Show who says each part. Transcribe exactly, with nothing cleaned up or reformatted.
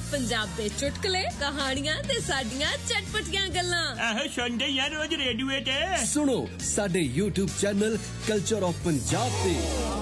Speaker 1: पंजाब दे चुटकुले कहानियां ते साडियां चटपटियां गल्लां
Speaker 2: आहो सुनदे यार रोज रेडियो ते
Speaker 3: सुनो साडे YouTube channel culture of Punjab ते।